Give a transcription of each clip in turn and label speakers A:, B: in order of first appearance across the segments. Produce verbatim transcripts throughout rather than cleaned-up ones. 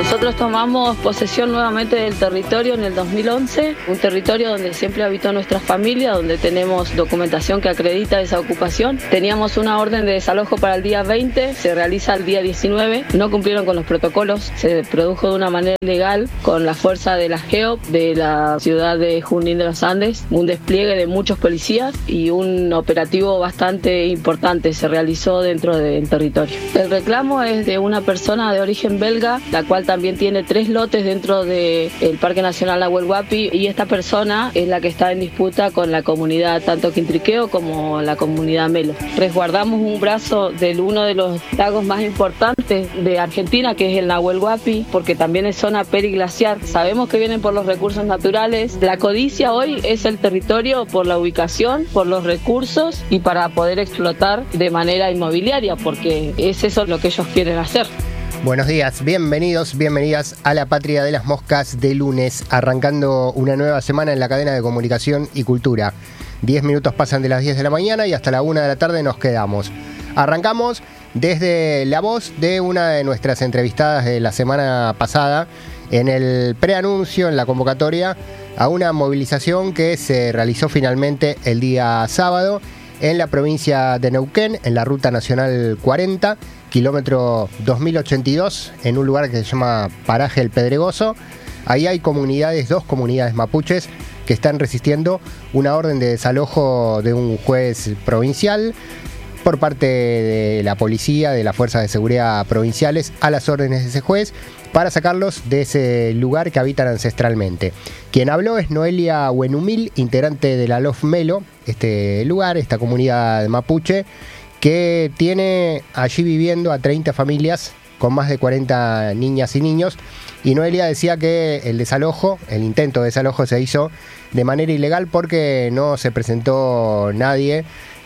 A: Nosotros tomamos posesión nuevamente del territorio en el dos mil once, un territorio donde siempre habitó nuestra familia, donde tenemos documentación que acredita esa ocupación. Teníamos una orden de desalojo para el día veinte, se realiza el día diecinueve, no cumplieron con los protocolos, se produjo de una manera ilegal con la fuerza de la GEOP de la ciudad de Junín de los Andes, un despliegue de muchos policías y un operativo bastante importante se realizó dentro del territorio. El reclamo es de una persona de origen belga, la cual también tiene tres lotes dentro del Parque Nacional Nahuel Huapi, y esta persona es la que está en disputa con la comunidad, tanto Quintriqueo como la comunidad Melo. Resguardamos un brazo de uno de los lagos más importantes de Argentina, que es el Nahuel Huapi, porque también es zona periglaciar. Sabemos que vienen por los recursos naturales. La codicia hoy es el territorio por la ubicación, por los recursos y para poder explotar de manera inmobiliaria, porque es eso lo que ellos quieren hacer.
B: Buenos días, bienvenidos, bienvenidas a la Patria de las Moscas de lunes, arrancando una nueva semana en la cadena de comunicación y cultura. Diez minutos pasan de las diez de la mañana y hasta la una de la tarde nos quedamos. Arrancamos desde la voz de una de nuestras entrevistadas de la semana pasada, en el preanuncio, en la convocatoria, a una movilización que se realizó finalmente el día sábado en la provincia de Neuquén, en la Ruta Nacional cuarenta, kilómetro dos mil ochenta y dos, en un lugar que se llama Paraje El Pedregoso. Ahí hay comunidades, dos comunidades mapuches, que están resistiendo una orden de desalojo de un juez provincial por parte de la policía, de las fuerzas de seguridad provinciales, a las órdenes de ese juez, para sacarlos de ese lugar que habitan ancestralmente. Quien habló es Noelia Huenumil, integrante de la L O F Melo, este lugar, esta comunidad mapuche, que tiene allí viviendo a treinta familias con más de cuarenta niñas y niños. Y Noelia decía que el desalojo, el intento de desalojo se hizo de manera ilegal porque no se presentó nadie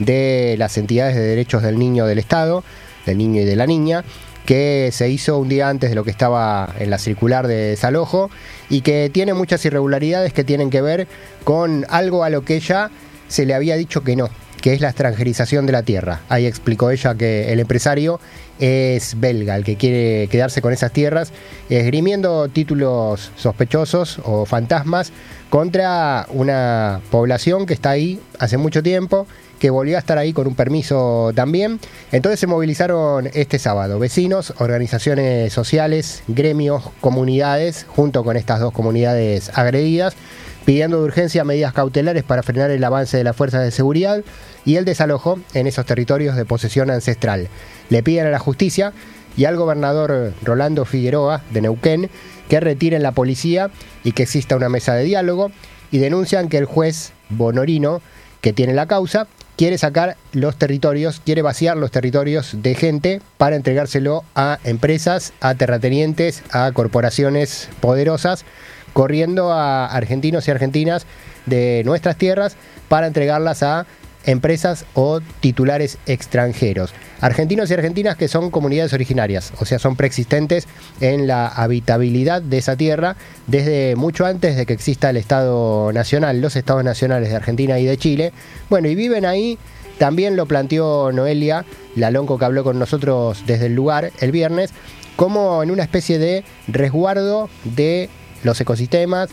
B: de las entidades de derechos del niño del Estado, del niño y de la niña, que se hizo un día antes de lo que estaba en la circular de desalojo y que tiene muchas irregularidades que tienen que ver con algo a lo que ella se le había dicho que no, que es la extranjerización de la tierra. Ahí explicó ella que el empresario es belga, el que quiere quedarse con esas tierras, esgrimiendo títulos sospechosos o fantasmas contra una población que está ahí hace mucho tiempo, que volvió a estar ahí con un permiso también. Entonces se movilizaron este sábado vecinos, organizaciones sociales, gremios, comunidades, junto con estas dos comunidades agredidas, pidiendo de urgencia medidas cautelares para frenar el avance de las fuerzas de seguridad y el desalojo en esos territorios de posesión ancestral. Le piden a la justicia y al gobernador Rolando Figueroa de Neuquén que retiren la policía y que exista una mesa de diálogo, y denuncian que el juez Bonorino, que tiene la causa, quiere sacar los territorios, quiere vaciar los territorios de gente para entregárselo a empresas, a terratenientes, a corporaciones poderosas, corriendo a argentinos y argentinas de nuestras tierras para entregarlas a empresas o titulares extranjeros. Argentinos y argentinas que son comunidades originarias, o sea, son preexistentes en la habitabilidad de esa tierra desde mucho antes de que exista el Estado Nacional, los Estados Nacionales de Argentina y de Chile. Bueno, y viven ahí. También lo planteó Noelia, la lonco que habló con nosotros desde el lugar el viernes, como en una especie de resguardo de los ecosistemas,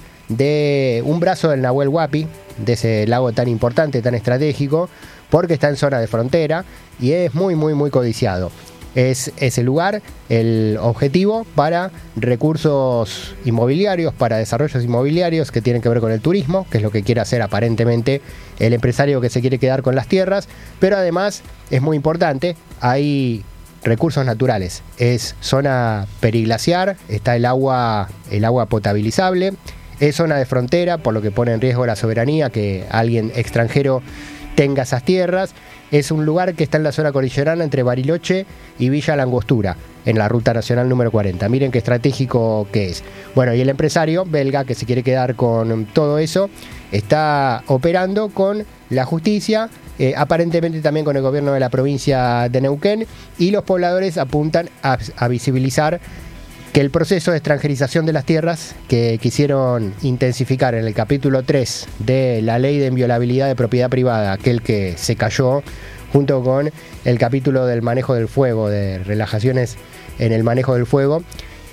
B: de un brazo del Nahuel Huapi, de ese lago tan importante, tan estratégico, porque está en zona de frontera y es muy, muy, muy codiciado. Es ese lugar el objetivo para recursos inmobiliarios, para desarrollos inmobiliarios que tienen que ver con el turismo, que es lo que quiere hacer aparentemente el empresario que se quiere quedar con las tierras, pero además es muy importante, hay recursos naturales, es zona periglaciar, está el agua, el agua potabilizable, es zona de frontera, por lo que pone en riesgo la soberanía que alguien extranjero tenga esas tierras. Es un lugar que está en la zona cordillerana entre Bariloche y Villa La Angostura, en la Ruta Nacional número cuarenta. Miren qué estratégico que es. Bueno, y el empresario belga que se quiere quedar con todo eso está operando con la justicia, eh, aparentemente también con el gobierno de la provincia de Neuquén, y los pobladores apuntan a, a visibilizar que el proceso de extranjerización de las tierras que quisieron intensificar en el capítulo tres de la Ley de Inviolabilidad de Propiedad Privada, aquel que se cayó junto con el capítulo del manejo del fuego, de relajaciones en el manejo del fuego,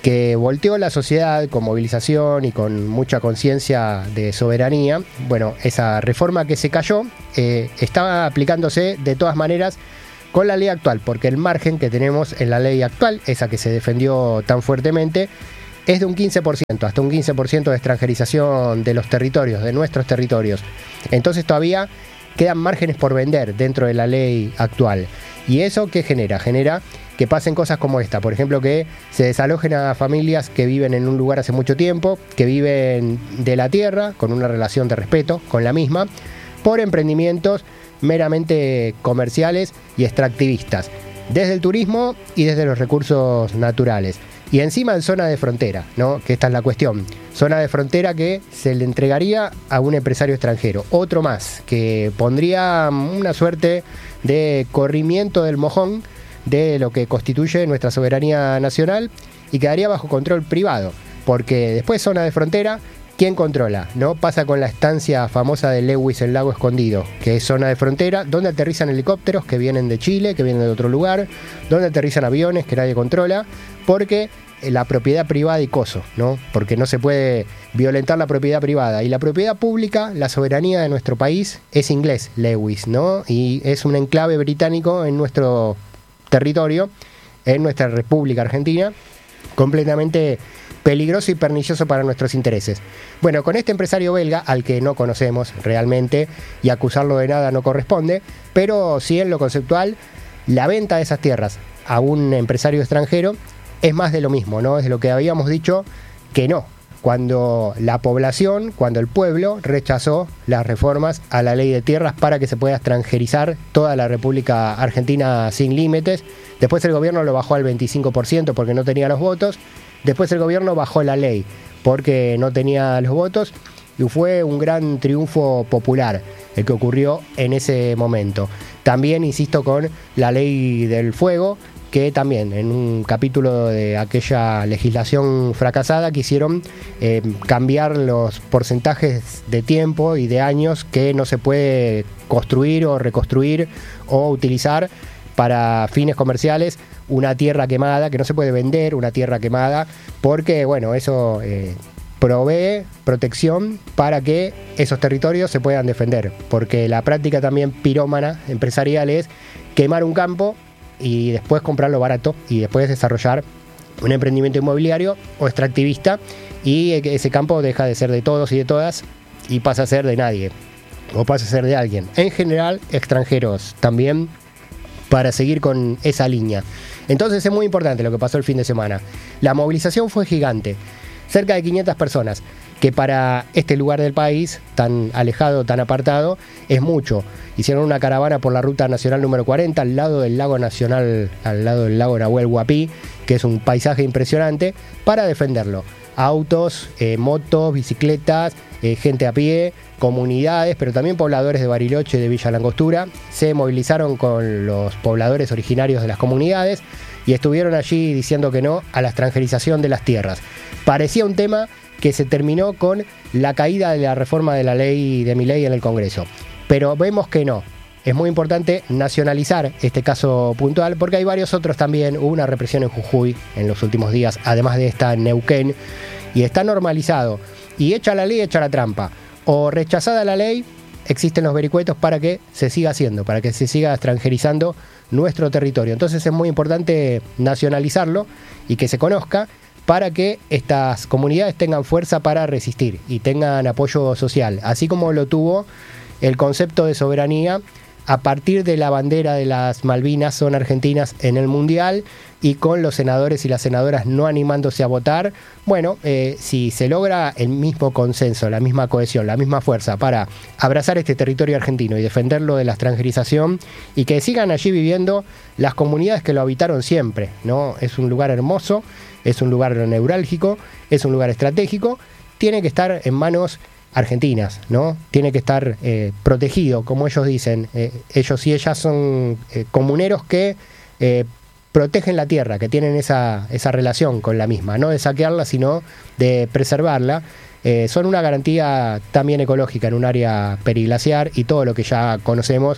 B: que volteó la sociedad con movilización y con mucha conciencia de soberanía. Bueno, esa reforma que se cayó eh, estaba aplicándose de todas maneras con la ley actual, porque el margen que tenemos en la ley actual, esa que se defendió tan fuertemente, es de un quince por ciento, hasta un quince por ciento de extranjerización de los territorios, de nuestros territorios. Entonces todavía quedan márgenes por vender dentro de la ley actual. ¿Y eso qué genera? Genera que pasen cosas como esta, por ejemplo, que se desalojen a familias que viven en un lugar hace mucho tiempo, que viven de la tierra, con una relación de respeto con la misma, por emprendimientos meramente comerciales y extractivistas, desde el turismo y desde los recursos naturales. Y encima en zona de frontera, ¿no? Que esta es la cuestión. Zona de frontera que se le entregaría a un empresario extranjero. Otro más, que pondría una suerte de corrimiento del mojón de lo que constituye nuestra soberanía nacional y quedaría bajo control privado. Porque después zona de frontera, ¿quién controla? ¿No? Pasa con la estancia famosa de Lewis en Lago Escondido, que es zona de frontera, donde aterrizan helicópteros que vienen de Chile, que vienen de otro lugar, donde aterrizan aviones que nadie controla, porque la propiedad privada y coso, ¿no? Porque no se puede violentar la propiedad privada. Y la propiedad pública, la soberanía de nuestro país, es inglés, Lewis, ¿no? Y es un enclave británico en nuestro territorio, en nuestra República Argentina, completamente peligroso y pernicioso para nuestros intereses. Bueno, con este empresario belga, al que no conocemos realmente, y acusarlo de nada no corresponde, pero sí en lo conceptual, la venta de esas tierras a un empresario extranjero es más de lo mismo, ¿no? Es de lo que habíamos dicho que no, cuando la población, cuando el pueblo rechazó las reformas a la ley de tierras para que se pueda extranjerizar toda la República Argentina sin límites. Después el gobierno lo bajó al veinticinco por ciento porque no tenía los votos. Después el gobierno bajó la ley porque no tenía los votos y fue un gran triunfo popular el que ocurrió en ese momento. También, insisto, con la ley del fuego, que también en un capítulo de aquella legislación fracasada quisieron eh, cambiar los porcentajes de tiempo y de años que no se puede construir o reconstruir o utilizar para fines comerciales una tierra quemada, que no se puede vender una tierra quemada, porque bueno, eso eh, provee protección para que esos territorios se puedan defender, porque la práctica también pirómana empresarial es quemar un campo y después comprarlo barato y después desarrollar un emprendimiento inmobiliario o extractivista, y ese campo deja de ser de todos y de todas y pasa a ser de nadie o pasa a ser de alguien, en general extranjeros también, para seguir con esa línea. Entonces es muy importante lo que pasó el fin de semana. La movilización fue gigante, cerca de quinientas personas, que para este lugar del país, tan alejado, tan apartado, es mucho. Hicieron una caravana por la ruta nacional número cuarenta, al lado del lago nacional, al lado del lago Nahuel Huapi, que es un paisaje impresionante, para defenderlo. Autos, eh, motos, bicicletas, eh, gente a pie, comunidades, pero también pobladores de Bariloche, de Villa Langostura, se movilizaron con los pobladores originarios de las comunidades y estuvieron allí diciendo que no a la extranjerización de las tierras. Parecía un tema que se terminó con la caída de la reforma de la ley de Milei en el Congreso, pero vemos que no. Es muy importante nacionalizar este caso puntual, porque hay varios otros también. Hubo una represión en Jujuy en los últimos días, además de esta en Neuquén, y está normalizado. Y hecha la ley, hecha la trampa. O rechazada la ley, existen los vericuetos para que se siga haciendo, para que se siga extranjerizando nuestro territorio. Entonces es muy importante nacionalizarlo y que se conozca, para que estas comunidades tengan fuerza para resistir y tengan apoyo social, así como lo tuvo el concepto de soberanía a partir de la bandera de las Malvinas son argentinas en el Mundial, y con los senadores y las senadoras no animándose a votar. Bueno, eh, si se logra el mismo consenso, la misma cohesión, la misma fuerza para abrazar este territorio argentino y defenderlo de la extranjerización, y que sigan allí viviendo las comunidades que lo habitaron siempre, ¿no? Es un lugar hermoso, es un lugar neurálgico, es un lugar estratégico, tiene que estar en manos argentinas, ¿no? Tiene que estar eh, protegido, como ellos dicen. Eh, ellos y ellas son eh, comuneros que eh, protegen la tierra, que tienen esa, esa relación con la misma, no de saquearla, sino de preservarla. Eh, son una garantía también ecológica en un área periglaciar, y todo lo que ya conocemos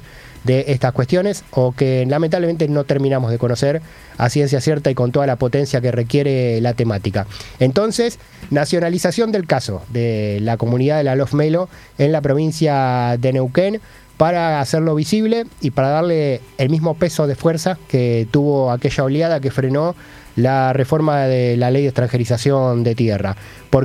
B: de estas cuestiones o que lamentablemente no terminamos de conocer a ciencia cierta y con toda la potencia que requiere la temática. Entonces, nacionalización del caso de la comunidad de la Lof Melo en la provincia de Neuquén para hacerlo visible y para darle el mismo peso de fuerza que tuvo aquella oleada que frenó la reforma de la ley de extranjerización de tierra. Porque